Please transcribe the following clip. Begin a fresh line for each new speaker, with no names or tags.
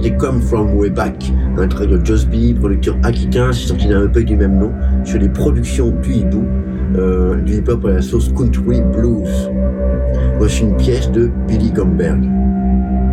c'était Come From Way Back, un track de Just B, producteur aquitain, c'est sorti d'un EP du même nom, sur les productions du hibou, du hip-hop à la sauce country blues. Voici une pièce de Billy Gomberg.